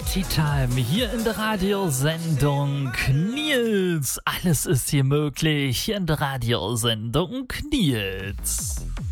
Tea Time hier in der Radiosendung Nils. Alles ist hier möglich hier in der Radiosendung Nils.